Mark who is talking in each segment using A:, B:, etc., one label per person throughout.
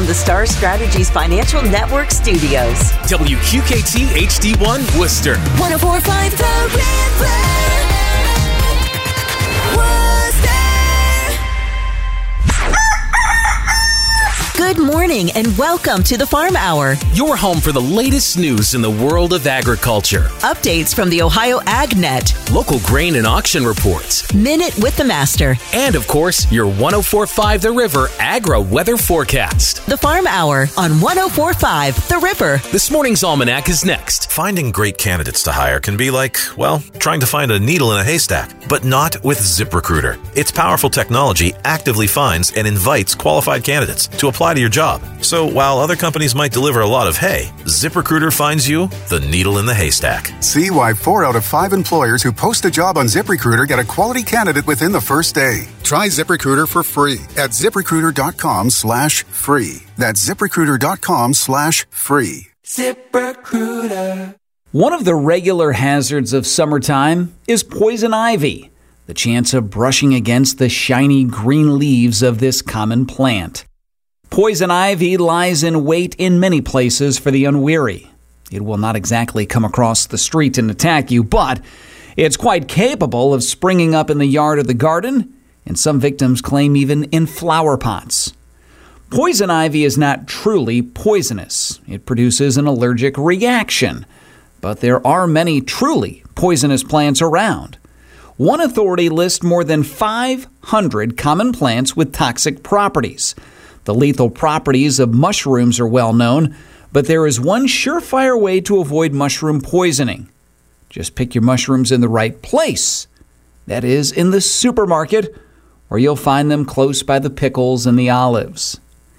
A: from the Star Strategies Financial Network studios.
B: WQKT HD1 Worcester.
C: 104.5 The River.
A: Good morning and welcome to the Farm Hour.
B: Your home for the latest news in the world of agriculture.
A: Updates from the Ohio AgNet.
B: Local grain and auction reports.
A: Minute with the Master.
B: And of course, your 104.5 The River Agro Weather Forecast.
A: The Farm Hour on 104.5 The River.
B: This morning's Almanac is next.
D: Finding great candidates to hire can be like, well, trying to find a needle in a haystack, but not with ZipRecruiter. Its powerful technology actively finds and invites qualified candidates to apply to your job. So while other companies might deliver a lot of hay, ZipRecruiter finds you the needle in the haystack.
E: See why 4 out of 5 employers who post a job on ZipRecruiter get a quality candidate within the first day. Try ZipRecruiter for free at ZipRecruiter.com/free. That's ZipRecruiter.com/free.
F: ZipRecruiter. One of the regular hazards of summertime is poison ivy, the chance of brushing against the shiny green leaves of this common plant. Poison ivy lies in wait in many places for the unwary. It will not exactly come across the street and attack you, but it's quite capable of springing up in the yard or the garden, and some victims claim even in flower pots. Poison ivy is not truly poisonous. It produces an allergic reaction, but there are many truly poisonous plants around. One authority lists more than 500 common plants with toxic properties. The lethal properties of mushrooms are well known, but there is one surefire way to avoid mushroom poisoning. Just pick your mushrooms in the right place. That is, in the supermarket, or you'll find them close by the pickles and the olives.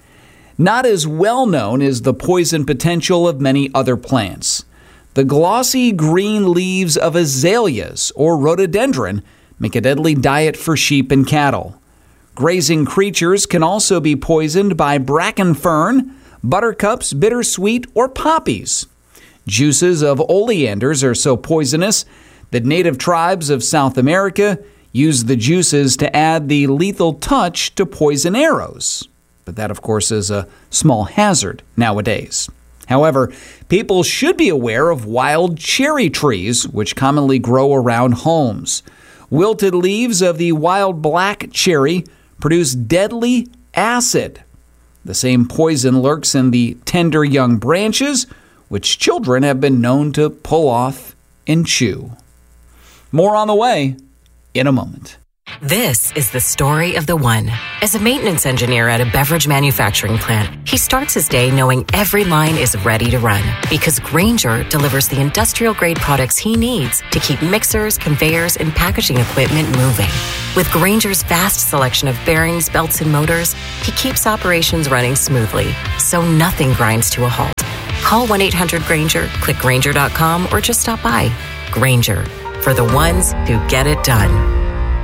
F: Not as well known is the poison potential of many other plants. The glossy green leaves of azaleas or rhododendron make a deadly diet for sheep and cattle. Grazing creatures can also be poisoned by bracken fern, buttercups, bittersweet, or poppies. Juices of oleanders are so poisonous that native tribes of South America use the juices to add the lethal touch to poison arrows. But that, of course, is a small hazard nowadays. However, people should be aware of wild cherry trees, which commonly grow around homes. Wilted leaves of the wild black cherry produce deadly acid. The same poison lurks in the tender young branches, which children have been known to pull off and chew. More on the way in a moment.
G: This is the story of the one. As a maintenance engineer at a beverage manufacturing plant, he starts his day knowing every line is ready to run because Grainger delivers the industrial-grade products he needs to keep mixers, conveyors, and packaging equipment moving. With Grainger's vast selection of bearings, belts, and motors, he keeps operations running smoothly, so nothing grinds to a halt. Call 1-800-GRAINGER, click Grainger.com, or just stop by. Grainger, for the ones who get it done.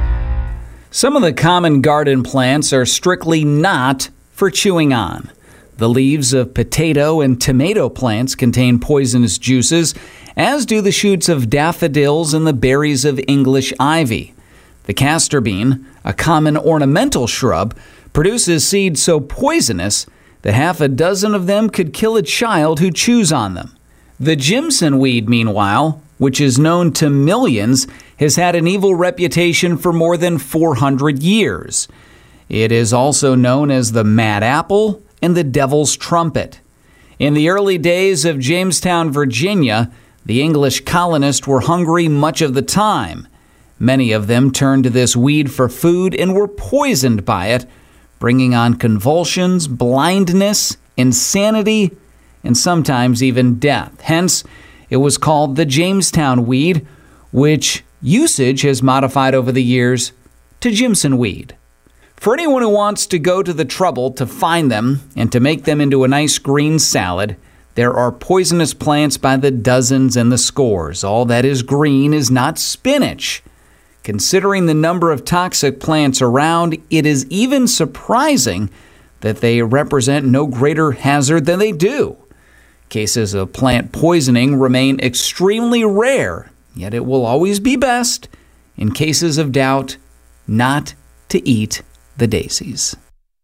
F: Some of the common garden plants are strictly not for chewing on. The leaves of potato and tomato plants contain poisonous juices, as do the shoots of daffodils and the berries of English ivy. The castor bean, a common ornamental shrub, produces seeds so poisonous that half a dozen of them could kill a child who chews on them. The Jimson weed, meanwhile, which is known to millions, has had an evil reputation for more than 400 years. It is also known as the Mad Apple and the Devil's Trumpet. In the early days of Jamestown, Virginia, the English colonists were hungry much of the time. Many of them turned to this weed for food and were poisoned by it, bringing on convulsions, blindness, insanity, and sometimes even death. Hence, it was called the Jamestown weed, which usage has modified over the years to Jimson weed. For anyone who wants to go to the trouble to find them and to make them into a nice green salad, there are poisonous plants by the dozens and the scores. All that is green is not spinach. Considering the number of toxic plants around, it is even surprising that they represent no greater hazard than they do. Cases of plant poisoning remain extremely rare, yet it will always be best, in cases of doubt, not to eat the daisies.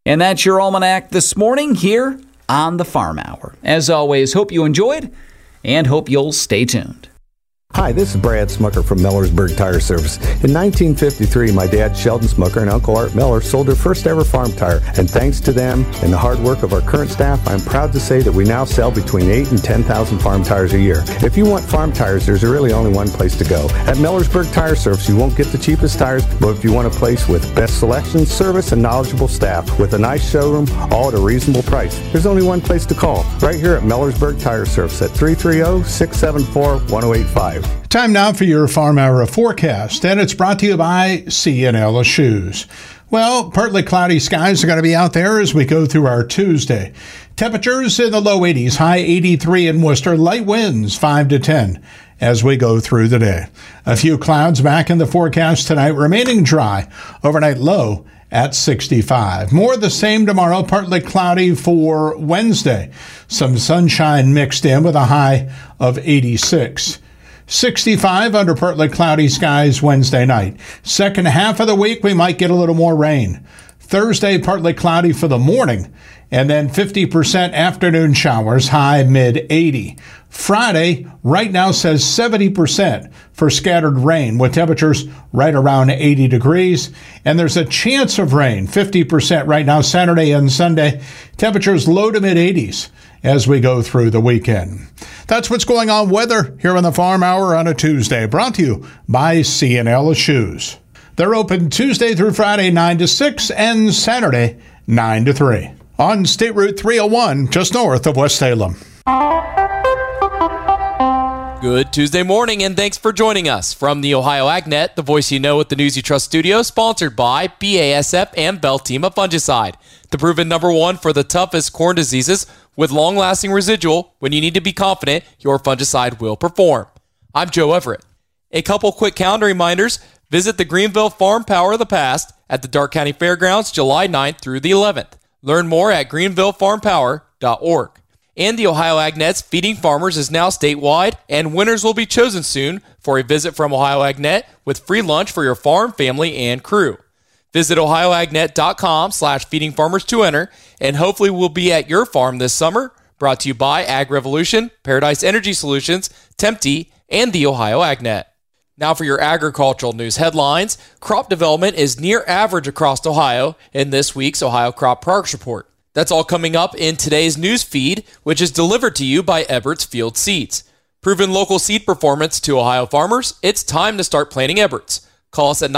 F: And that's your almanac this morning here on the Farm Hour. As always, hope you enjoyed and hope you'll stay tuned.
H: Hi, this is Brad Smucker from Millersburg Tire Service. In 1953, my dad, Sheldon Smucker, and Uncle Art Miller sold their first ever farm tire. And thanks to them and the hard work of our current staff, I'm proud to say that we now sell between 8,000 and 10,000 farm tires a year. If you want farm tires, there's really only one place to go. At Millersburg Tire Service, you won't get the cheapest tires, but if you want a place with best selection, service, and knowledgeable staff with a nice showroom, all at a reasonable price, there's only one place to call. Right here at Millersburg Tire Service at 330-674-1085.
I: Time now for your Farm Hour forecast, and it's brought to you by C&L Shoes. Well, partly cloudy skies are going to be out there as we go through our Tuesday. Temperatures in the low 80s, high 83 in Worcester, light winds 5 to 10 as we go through the day. A few clouds back in the forecast tonight, remaining dry, overnight low at 65. More the same tomorrow, partly cloudy for Wednesday. Some sunshine mixed in with a high of 86. 65 under partly cloudy skies Wednesday night. Second half of the week, we might get a little more rain. Thursday, partly cloudy for the morning, and then 50% afternoon showers, high mid-80. Friday, right now says 70% for scattered rain with temperatures right around 80 degrees. And there's a chance of rain, 50% right now, Saturday and Sunday. Temperatures low to mid-80s as we go through the weekend. That's what's going on weather here on the Farm Hour on a Tuesday, brought to you by C&L Shoes. They're open Tuesday through Friday 9 to 6 and Saturday 9 to 3 on State Route 301 just north of West Salem.
J: Good Tuesday morning, and thanks for joining us from the Ohio AgNet, the voice you know with the News You Trust studio, sponsored by BASF and Beltima Fungicide, the proven #1 for the toughest corn diseases with long-lasting residual when you need to be confident your fungicide will perform. I'm Joe Everett. A couple quick calendar reminders. Visit the Greenville Farm Power of the Past at the Darke County Fairgrounds July 9th through the 11th. Learn more at greenvillefarmpower.org. And the Ohio AgNet's Feeding Farmers is now statewide, and winners will be chosen soon for a visit from Ohio AgNet with free lunch for your farm, family, and crew. Visit ohioagnet.com/feedingfarmers to enter, and hopefully we'll be at your farm this summer. Brought to you by Ag Revolution, Paradise Energy Solutions, Tempti, and the Ohio AgNet. Now for your agricultural news headlines. Crop development is near average across Ohio in this week's Ohio Crop Progress Report. That's all coming up in today's news feed, which is delivered to you by Ebert's Field Seeds. Proven local seed performance to Ohio farmers, it's time to start planting Ebert's. Call us at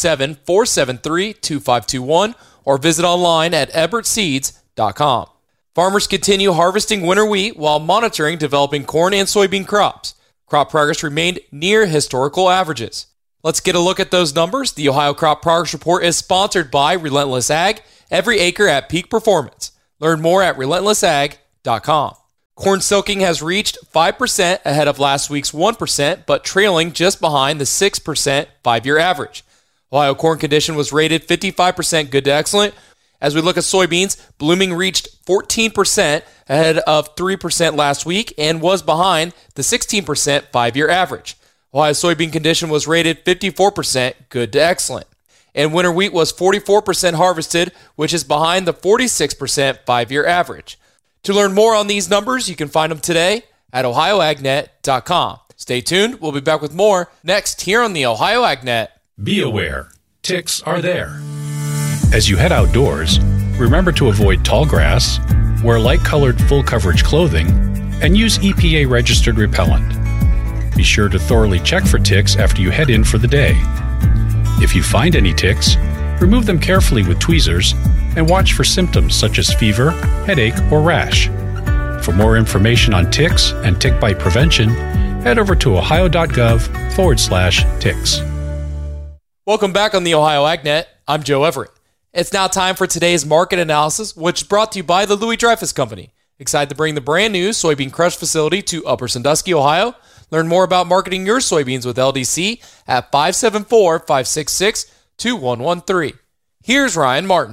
J: 937-473-2521 or visit online at ebertseeds.com. Farmers continue harvesting winter wheat while monitoring developing corn and soybean crops. Crop progress remained near historical averages. Let's get a look at those numbers. The Ohio Crop Progress Report is sponsored by Relentless Ag, every acre at peak performance. Learn more at relentlessag.com. Corn silking has reached 5% ahead of last week's 1%, but trailing just behind the 6% 5-year average. Ohio corn condition was rated 55% good to excellent. As we look at soybeans, blooming reached 14% ahead of 3% last week and was behind the 16% 5-year average. Ohio soybean condition was rated 54% good to excellent. And winter wheat was 44% harvested, which is behind the 46% 5-year average. To learn more on these numbers, you can find them today at ohioagnet.com. Stay tuned. We'll be back with more next here on the Ohio AgNet.
K: Be aware, ticks are there. As you head outdoors, remember to avoid tall grass, wear light-colored full-coverage clothing, and use EPA-registered repellent. Be sure to thoroughly check for ticks after you head in for the day. If you find any ticks, remove them carefully with tweezers and watch for symptoms such as fever, headache, or rash. For more information on ticks and tick bite prevention, head over to ohio.gov/ticks.
J: Welcome back on the Ohio AgNet. I'm Joe Everett. It's now time for today's market analysis, which is brought to you by the Louis Dreyfus Company. Excited to bring the brand new soybean crush facility to Upper Sandusky, Ohio. Learn more about marketing your soybeans with LDC at 574-566-2113. Here's Ryan Martin.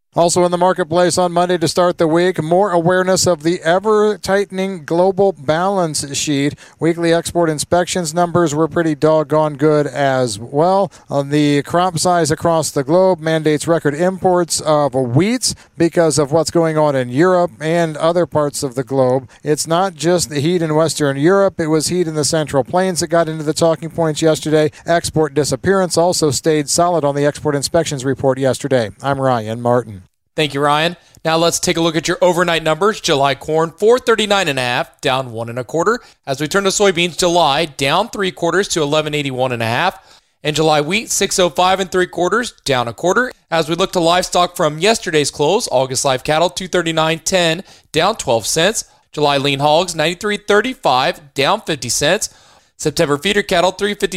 L: Also in the marketplace on Monday to start the week, more awareness of the ever-tightening global balance sheet. Weekly export inspections numbers were pretty doggone good as well. On the crop size across the globe mandates record imports of wheats because of what's going on in Europe and other parts of the globe. It's not just the heat in Western Europe. It was heat in the Central Plains that got into the talking points yesterday. Export disappearance also stayed solid on the export inspections report yesterday. I'm Ryan Martin.
J: Thank you, Ryan. Now let's take a look at your overnight numbers. July corn, 439.5, down 1 1/4. As we turn to soybeans, July down 3/4 to 1181.5. And July wheat, 605 3/4, down 1/4. As we look to livestock from yesterday's close, August live cattle, 239.10, down 12 cents. July lean hogs, 93.35, down 50 cents. September feeder cattle,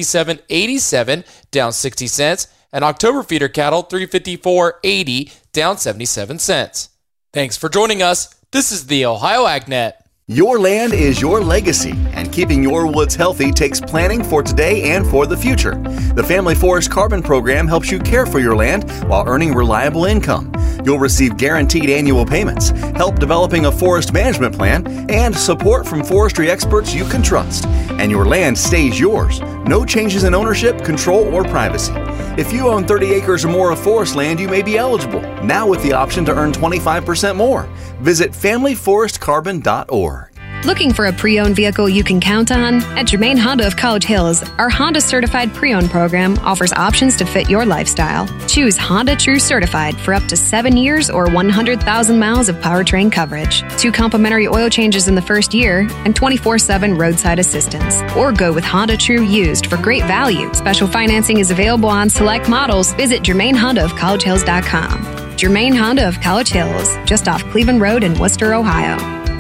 J: 357.87, down 60 cents. And October feeder cattle, 354.80, down 77 cents. Thanks for joining us. This is the Ohio AgNet.
M: Your land is your legacy, and keeping your woods healthy takes planning for today and for the future. The Family Forest Carbon Program helps you care for your land while earning reliable income. You'll receive guaranteed annual payments, help developing a forest management plan, and support from forestry experts you can trust. And your land stays yours. No changes in ownership, control, or privacy. If you own 30 acres or more of forest land, you may be eligible, now with the option to earn 25% more. Visit FamilyForestCarbon.org.
N: Looking for a pre-owned vehicle you can count on? At Germain Honda of College Hills, our Honda Certified Pre-Owned program offers options to fit your lifestyle. Choose Honda True Certified for up to 7 years or 100,000 miles of powertrain coverage, 2 complimentary oil changes in the first year, and 24/7 roadside assistance. Or go with Honda True Used for great value. Special financing is available on select models. Visit GermainHondaofCollegeHills.com. Germain Honda of College Hills, just off Cleveland Road in Worcester, Ohio.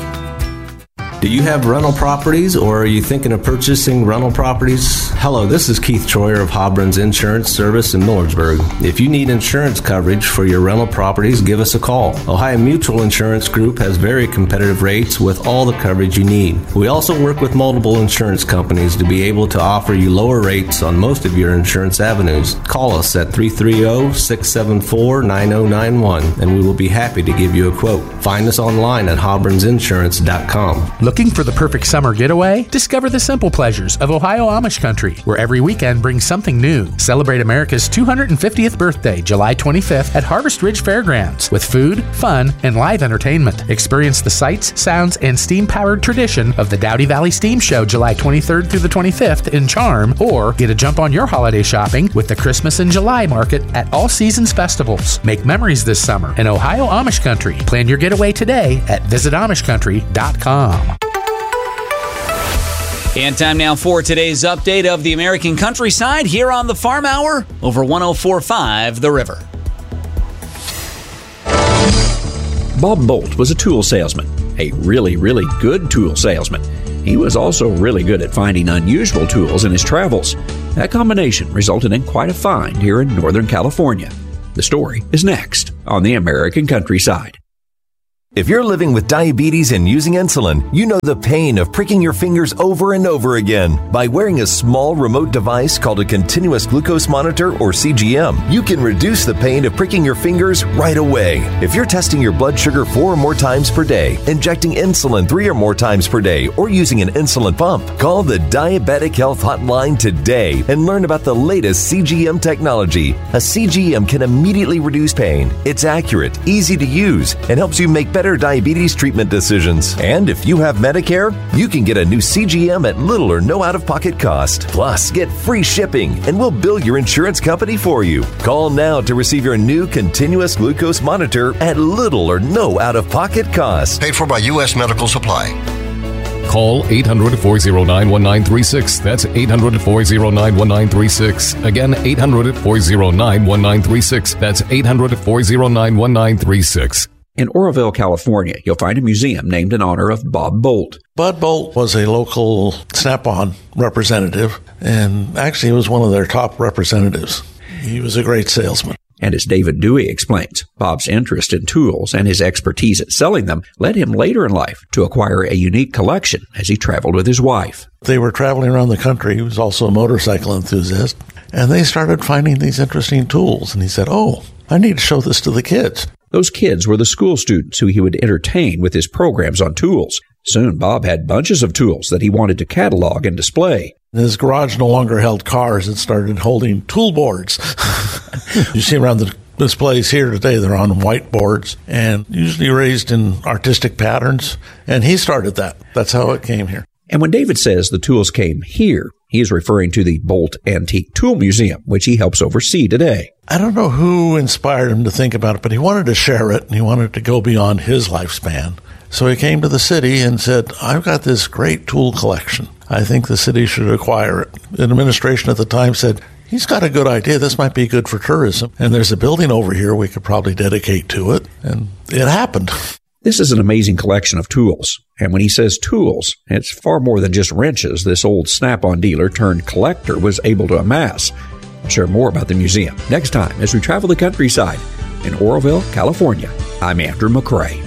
O: Do you have rental properties, or are you thinking of purchasing rental properties? Hello, this is Keith Troyer of Hobron's Insurance Service in Millersburg. If you need insurance coverage for your rental properties, give us a call. Ohio Mutual Insurance Group has very competitive rates with all the coverage you need. We also work with multiple insurance companies to be able to offer you lower rates on most of your insurance avenues. Call us at 330-674-9091 and we will be happy to give you a quote. Find us online at hobronsinsurance.com.
P: Looking for the perfect summer getaway? Discover the simple pleasures of Ohio Amish Country, where every weekend brings something new. Celebrate America's 250th birthday, July 25th at Harvest Ridge Fairgrounds with food, fun, and live entertainment. Experience the sights, sounds, and steam-powered tradition of the Dowdy Valley Steam Show, July 23rd through the 25th in Charm, or get a jump on your holiday shopping with the Christmas in July market at All Seasons Festivals. Make memories this summer in Ohio Amish Country. Plan your getaway today at visitamishcountry.com.
F: And time now for today's update of the American countryside here on the Farm Hour over 104.5 The River.
Q: Bob Bolt was a tool salesman, a really, really good tool salesman. He was also really good at finding unusual tools in his travels. That combination resulted in quite a find here in Northern California. The story is next on the American countryside.
R: If you're living with diabetes and using insulin, you know the pain of pricking your fingers over and over again. By wearing a small remote device called a continuous glucose monitor, or CGM, you can reduce the pain of pricking your fingers right away. If you're testing your blood sugar 4 or more times per day, injecting insulin 3 or more times per day, or using an insulin pump, call the Diabetic Health Hotline today and learn about the latest CGM technology. A CGM can immediately reduce pain. It's accurate, easy to use, and helps you make better diabetes treatment decisions. And if you have Medicare, you can get a new CGM at little or no out-of-pocket cost. Plus, get free shipping, and we'll bill your insurance company for you. Call now to receive your new continuous glucose monitor at little or no out-of-pocket cost.
S: Paid for by U.S. Medical Supply.
T: Call 800-409-1936. That's 800-409-1936. Again, 800-409-1936. That's 800-409-1936.
Q: In Oroville, California, you'll find a museum named in honor of Bob Bolt.
U: Bud Bolt was a local Snap-on representative, and actually he was one of their top representatives. He was a great salesman.
Q: And as David Dewey explains, Bob's interest in tools and his expertise at selling them led him later in life to acquire a unique collection as he traveled with his wife.
U: They were traveling around the country. He was also a motorcycle enthusiast, and they started finding these interesting tools. And he said, I need to show this to the kids.
Q: Those kids were the school students who he would entertain with his programs on tools. Soon, Bob had bunches of tools that he wanted to catalog and display.
U: His garage no longer held cars. It started holding tool boards. You see around the displays here today, they're on whiteboards and usually raised in artistic patterns. And he started that. That's how it came here.
Q: And when David says the tools came here, he is referring to the Bolt Antique Tool Museum, which he helps oversee today.
U: I don't know who inspired him to think about it, but he wanted to share it, and he wanted to go beyond his lifespan. So he came to the city and said, I've got this great tool collection. I think the city should acquire it. The administration at the time said, he's got a good idea. This might be good for tourism. And there's a building over here we could probably dedicate to it. And it happened.
Q: This is an amazing collection of tools. And when he says tools, it's far more than just wrenches this old Snap-on dealer turned collector was able to amass. I'll share more about the museum next time as we travel the countryside in Oroville, California. I'm Andrew McCrae.